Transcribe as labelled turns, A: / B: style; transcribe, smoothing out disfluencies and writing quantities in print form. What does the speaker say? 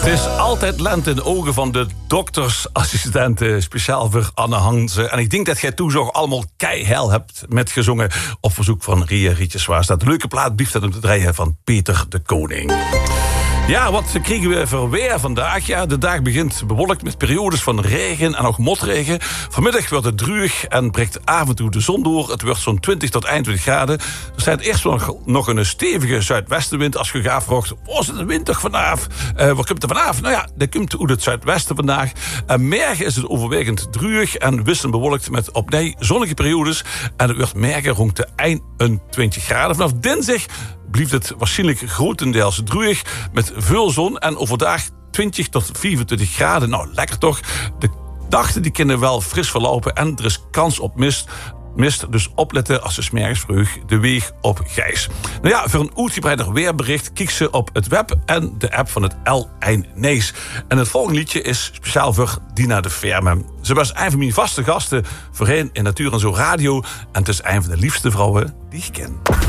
A: Het is altijd lente in de ogen van de doktersassistenten, speciaal voor Anne Hansen. En ik denk dat jij toen zo allemaal keihel hebt metgezongen op verzoek van Ria Rietjeswaas. Dat leuke plaat blieft dat om te draaien van Peter de Koning. Ja, wat kregen we voor weer vandaag? Ja, de dag begint bewolkt met periodes van regen en ook motregen. Vanmiddag wordt het druig en breekt af en toe de zon door. Het wordt zo'n 20 tot 21 graden. Er staat eerst nog een stevige zuidwestenwind. Als je gaat vraagt, is het een wind toch vanaf? Waar komt het vanaf? Nou ja, dat komt uit het zuidwesten vandaag. En morgen is het overwegend druig en wisselend bewolkt met opnieuw zonnige periodes. En het wordt morgen rond de 21 graden. Vanaf dinsdag blijft het waarschijnlijk grotendeels druig met veel zon en overdag 20 tot 24 graden. Nou, lekker toch? De dagen die kunnen wel fris verlopen en er is kans op mist, dus opletten als je 's morgens vroeg de weg op gijs. Nou ja, voor een uitgebreider weerbericht kijk ze op het web en de app van het L1 Nees. En het volgende liedje is speciaal voor Dina de Verme. Ze was een van mijn vaste gasten voorheen in Natuur en Zo Radio en het is een van de liefste vrouwen die ik ken.